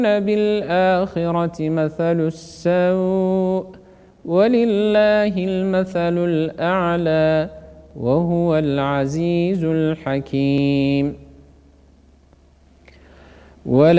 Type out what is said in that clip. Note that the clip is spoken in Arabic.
بالآخرة مثل السوء ولله المثل الأعلى وهو العزيز الحكيم.